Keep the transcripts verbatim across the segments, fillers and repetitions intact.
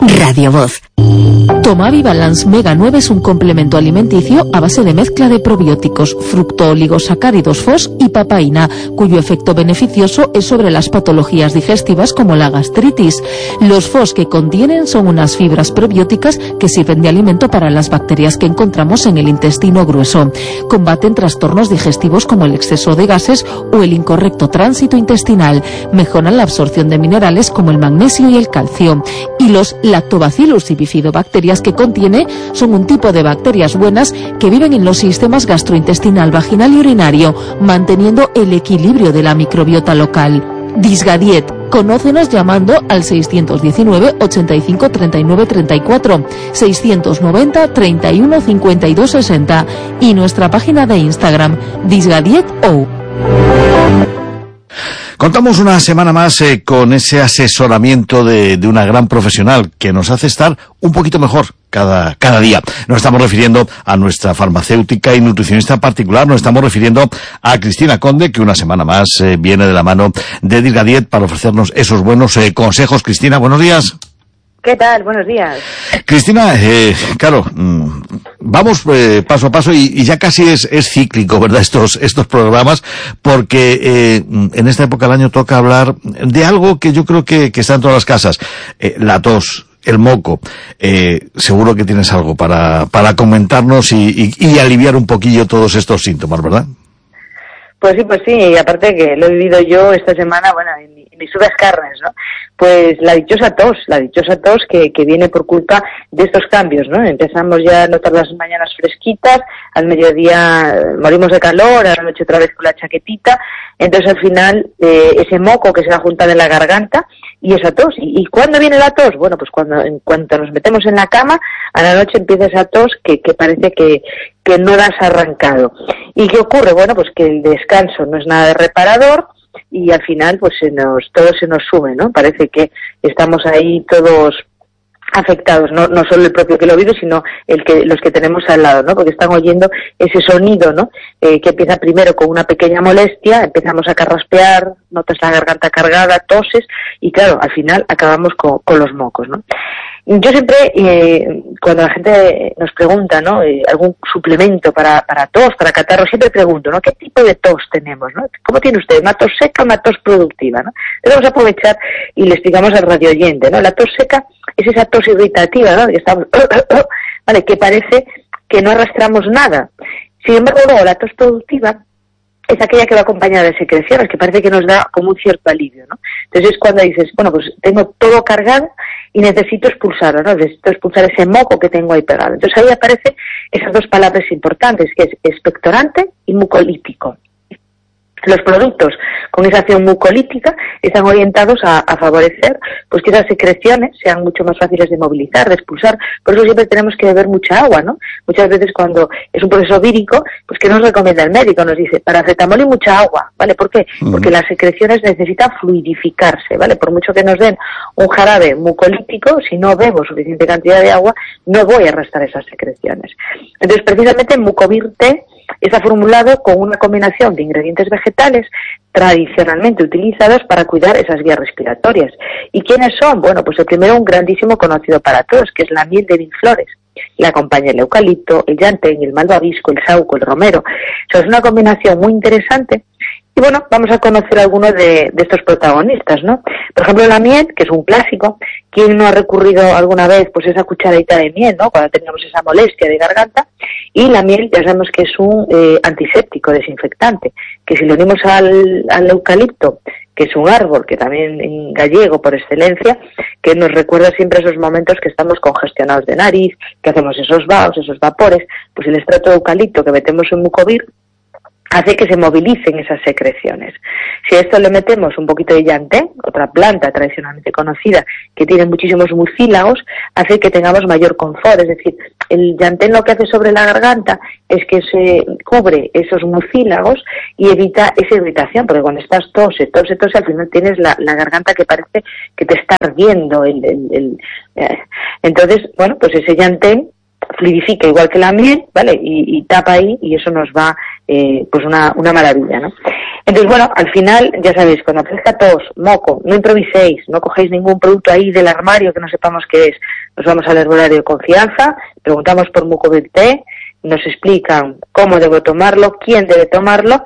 Radio Voz. Tomavi Balance Mega nueve es un complemento alimenticio a base de mezcla de probióticos, fructooligosacáridos F O S y papaína, cuyo efecto beneficioso es sobre las patologías digestivas como la gastritis. Los F O S que contienen son unas fibras probióticas que sirven de alimento para las bacterias que encontramos en el intestino grueso. Combaten trastornos digestivos como el exceso de gases o el incorrecto tránsito intestinal. Mejoran la absorción de minerales como el magnesio y el calcio. Y los lactobacillus y bifidobacterias que contiene son un tipo de bacterias buenas que viven en los sistemas gastrointestinal, vaginal y urinario, manteniendo el equilibrio de la microbiota local. Disgadiet. Conócenos llamando al seiscientos diecinueve, ochenta y cinco, treinta y nueve, treinta y cuatro, seiscientos noventa, treinta y uno, cincuenta y dos, sesenta y nuestra página de Instagram, DisgadietO. Contamos una semana más eh, con ese asesoramiento de, de una gran profesional que nos hace estar un poquito mejor cada, cada día. Nos estamos refiriendo a nuestra farmacéutica y nutricionista particular, nos estamos refiriendo a Cristina Conde, que una semana más eh, viene de la mano de Disgadiet para ofrecernos esos buenos eh, consejos. Cristina, buenos días. ¿Qué tal? Buenos días. Cristina, eh, claro, mmm, vamos eh, paso a paso y, y ya casi es, es cíclico, ¿verdad? Estos, estos programas, porque eh, en esta época del año toca hablar de algo que yo creo que, que está en todas las casas, eh, la tos, el moco. Eh, seguro que tienes algo para, para comentarnos y, y, y aliviar un poquillo todos estos síntomas, ¿verdad? Pues sí, pues sí, y aparte que lo he vivido yo esta semana, bueno, en, mi, en mis sudas carnes, ¿no? Pues la dichosa tos, la dichosa tos que, que viene por culpa de estos cambios, ¿no? Empezamos ya a notar las mañanas fresquitas, al mediodía morimos de calor, a la noche otra vez con la chaquetita, entonces al final eh, ese moco que se va juntando en la garganta y esa tos. ¿Y, y cuándo viene la tos? Bueno, pues cuando en cuanto nos metemos en la cama, a la noche empieza esa tos que, que parece que, que no la has arrancado. ¿Y qué ocurre? Bueno, pues que el descanso no es nada de reparador y al final pues se nos todo se nos sube, ¿no? Parece que estamos ahí todos afectados, no no solo el propio que lo vive, sino el que los que tenemos al lado, ¿no? Porque están oyendo ese sonido, ¿no? Eh, que empieza primero con una pequeña molestia, empezamos a carraspear, notas la garganta cargada, toses y claro, al final acabamos con, con los mocos, ¿no? Yo siempre, eh, cuando la gente nos pregunta, ¿no? Eh, algún suplemento para, para tos, para catarro, siempre pregunto, ¿no? ¿Qué tipo de tos tenemos, no? ¿Cómo tiene usted? ¿Una tos seca o una tos productiva, no? Entonces vamos a aprovechar y le explicamos al radio oyente, ¿no? La tos seca es esa tos irritativa, ¿no? Que estamos, vale, que parece que no arrastramos nada. Sin embargo, luego la tos productiva es aquella que va acompañada de secreciones, que parece que nos da como un cierto alivio, ¿no? Entonces es cuando dices, bueno, pues tengo todo cargado y necesito expulsarlo, ¿no? Necesito expulsar ese moco que tengo ahí pegado. Entonces ahí aparecen esas dos palabras importantes, que es expectorante y mucolítico. Los productos con esa acción mucolítica están orientados a, a favorecer pues que esas secreciones sean mucho más fáciles de movilizar, de expulsar. Por eso siempre tenemos que beber mucha agua, ¿no? Muchas veces cuando es un proceso vírico, pues ¿qué nos recomienda el médico? Nos dice paracetamol y mucha agua, ¿vale? ¿Por qué? Uh-huh. Porque las secreciones necesitan fluidificarse, ¿vale? Por mucho que nos den un jarabe mucolítico, si no bebo suficiente cantidad de agua, no voy a arrastrar esas secreciones. Entonces, precisamente Mucovir T está formulado con una combinación de ingredientes vegetales tradicionalmente utilizados para cuidar esas vías respiratorias. ¿Y quiénes son? Bueno, pues el primero, un grandísimo conocido para todos, que es la miel de Vinflores. Le acompaña el eucalipto, el llantén, el malvavisco, el sauco, el romero. O sea, es una combinación muy interesante. Y bueno, vamos a conocer algunos de, de estos protagonistas, ¿no? Por ejemplo, la miel, que es un clásico. ¿Quién no ha recurrido alguna vez, pues, esa cucharadita de miel, ¿no? Cuando teníamos esa molestia de garganta. Y la miel, ya sabemos que es un eh, antiséptico, desinfectante, que si lo unimos al, al eucalipto, que es un árbol, que también en gallego por excelencia, que nos recuerda siempre esos momentos que estamos congestionados de nariz, que hacemos esos vaos, esos vapores, pues el extracto de eucalipto que metemos en Mucovir hace que se movilicen esas secreciones. Si a esto le metemos un poquito de llantén, otra planta tradicionalmente conocida que tiene muchísimos mucílagos, hace que tengamos mayor confort. Es decir, el llantén lo que hace sobre la garganta es que se cubre esos mucílagos y evita esa irritación, porque cuando estás tose, tose, tose, al final tienes la, la garganta que parece que te está ardiendo. El, el, el, eh. Entonces, bueno, pues ese llantén fluidifica igual que la miel, ¿vale? Y, y tapa ahí y eso nos va, eh, pues una, una maravilla, ¿no? Entonces, bueno, al final, ya sabéis, cuando aparezca tos, moco, no improviséis, no cogéis ningún producto ahí del armario que no sepamos qué es. Nos vamos al herbolario de confianza, preguntamos por Mucovir T, nos explican cómo debo tomarlo, quién debe tomarlo,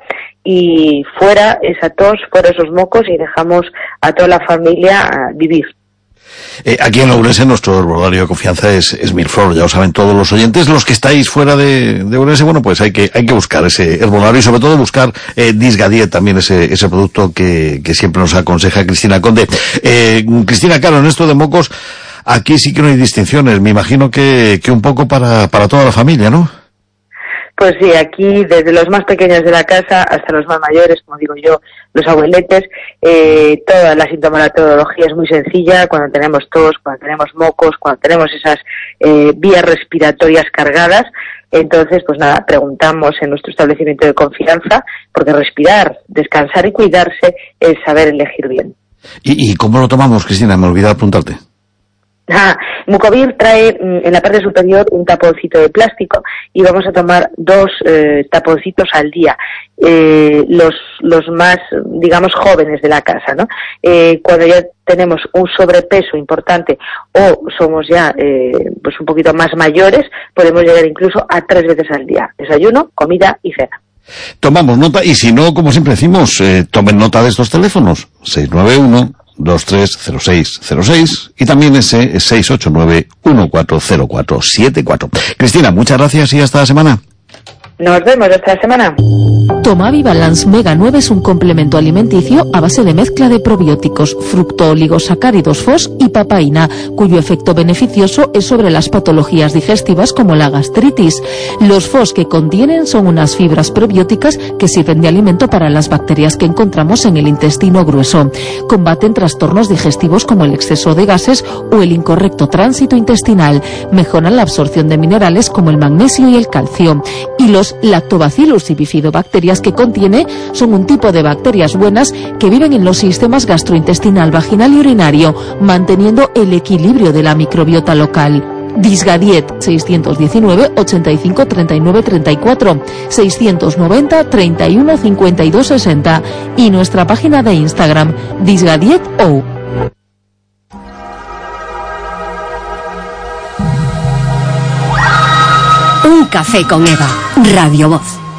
y fuera esa tos, fuera esos mocos, y dejamos a toda la familia a vivir. Eh, aquí en Ourense nuestro herbolario de confianza es, es Mirflor, ya lo saben todos los oyentes. Los que estáis fuera de, de Ourense, bueno, pues hay que hay que buscar ese herbolario y sobre todo buscar eh, Disgadiet, también ese ese producto que, que siempre nos aconseja Cristina Conde. Eh, Cristina, claro, en esto de mocos, aquí sí que no hay distinciones, me imagino que, que un poco para, para toda la familia, ¿no? Pues sí, aquí desde los más pequeños de la casa hasta los más mayores, como digo yo, los abueletes, eh, toda la sintomatología es muy sencilla. Cuando tenemos tos, cuando tenemos mocos, cuando tenemos esas eh, vías respiratorias cargadas, entonces pues nada, preguntamos en nuestro establecimiento de confianza, porque respirar, descansar y cuidarse es saber elegir bien. ¿Y, y cómo lo tomamos, Cristina? Me olvidé apuntarte. Ah, Mucovir trae en la parte superior un taponcito de plástico y vamos a tomar dos eh, taponcitos al día, eh, los los más, digamos, jóvenes de la casa, ¿no? Eh, cuando ya tenemos un sobrepeso importante o somos ya eh, pues un poquito más mayores, podemos llegar incluso a tres veces al día: desayuno, comida y cena. Tomamos nota y si no, como siempre decimos, eh, tomen nota de estos teléfonos: seis nueve uno, dos tres cero seis cero seis y también ese seis ocho nueve, uno cuatro cero cuatro siete cuatro. Cristina, muchas gracias y hasta la semana. Nos vemos esta semana. Tomavi Balance Mega nueve es un complemento alimenticio a base de mezcla de probióticos, fructooligosacáridos F O S y papaína, cuyo efecto beneficioso es sobre las patologías digestivas como la gastritis. Los F O S que contienen son unas fibras probióticas que sirven de alimento para las bacterias que encontramos en el intestino grueso. Combaten trastornos digestivos como el exceso de gases o el incorrecto tránsito intestinal. Mejoran la absorción de minerales como el magnesio y el calcio. Y los lactobacillus y bifidobacterias que contiene son un tipo de bacterias buenas que viven en los sistemas gastrointestinal, vaginal y urinario, manteniendo el equilibrio de la microbiota local. Disgadiet seiscientos diecinueve, ochenta y cinco, treinta y nueve, treinta y cuatro, seiscientos noventa, treinta y uno, cincuenta y dos, sesenta y nuestra página de Instagram disgadieto. Un café con Eva, Radio Voz.